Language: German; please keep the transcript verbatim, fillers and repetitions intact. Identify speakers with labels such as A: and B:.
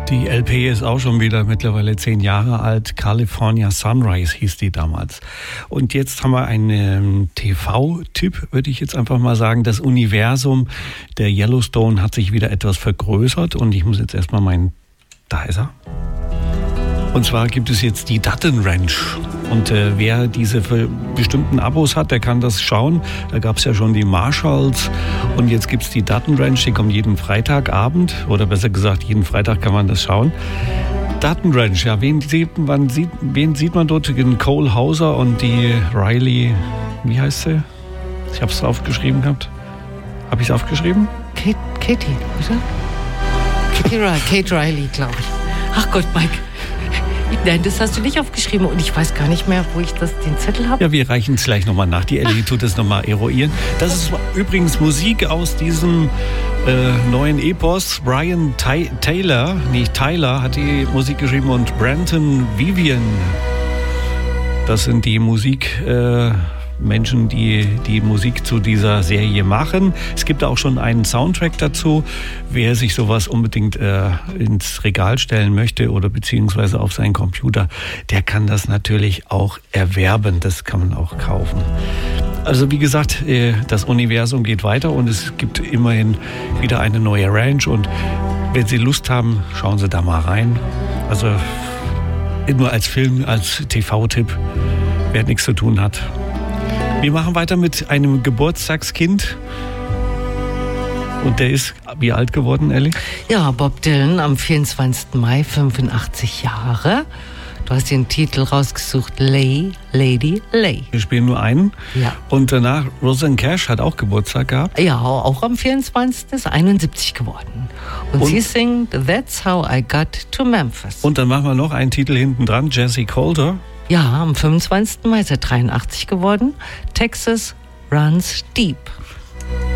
A: Die L P ist auch schon wieder mittlerweile zehn Jahre alt. California Sunrise hieß die damals. Und jetzt haben wir einen T V-Tipp, würde ich jetzt einfach mal sagen. Das Universum der Yellowstone hat sich wieder etwas vergrößert. Und ich muss jetzt erstmal meinen... Da ist er. Und zwar gibt es jetzt die Dutton Ranch. Und äh, wer diese bestimmten Abos hat, der kann das schauen. Da gab es ja schon die Marshalls und jetzt gibt es die Dutton Ranch, die kommt jeden Freitagabend oder besser gesagt, jeden Freitag kann man das schauen. Dutton Ranch, ja, wen sieht man, sieht, wen sieht man dort? Den Cole Hauser und die Riley, wie heißt sie? Ich habe es aufgeschrieben gehabt. Habe ich es aufgeschrieben?
B: Kate, Katie, oder? Katie Riley, Kate Riley, glaube ich. Ach Gott, Mike. Nein, das hast du nicht aufgeschrieben und ich weiß gar nicht mehr, wo ich das, den Zettel habe.
A: Ja, wir reichen es gleich nochmal nach. Die Ellie tut es nochmal eruieren. Das ist übrigens Musik aus diesem äh, neuen Epos. Brian Ty- Taylor, nicht Tyler, hat die Musik geschrieben und Brandon Vivian. Das sind die Musik... Äh, Menschen, die die Musik zu dieser Serie machen. Es gibt auch schon einen Soundtrack dazu. Wer sich sowas unbedingt äh, ins Regal stellen möchte oder beziehungsweise auf seinen Computer, der kann das natürlich auch erwerben. Das kann man auch kaufen. Also wie gesagt, äh, das Universum geht weiter und es gibt immerhin wieder eine neue Ranch. Und wenn Sie Lust haben, schauen Sie da mal rein. Also nur als Film, als T V-Tipp, wer nichts zu tun hat. Wir machen weiter mit einem Geburtstagskind. Und der ist wie alt geworden, Ellie?
B: Ja, Bob Dylan am vierundzwanzigsten Mai, fünfundachtzig Jahre. Du hast den Titel rausgesucht, Lay, Lady, Lay.
A: Wir spielen nur einen.
B: Ja.
A: Und danach, Rosanne Cash hat auch Geburtstag gehabt.
B: Ja, auch am vierundzwanzigsten ist einundsiebzig geworden. Und, Und sie singt That's How I Got to Memphis.
A: Und dann machen wir noch einen Titel hinten dran, Jessie Coulter.
B: Ja, am fünfundzwanzigsten Mai ist er dreiundachtzig geworden. Texas Runs Deep.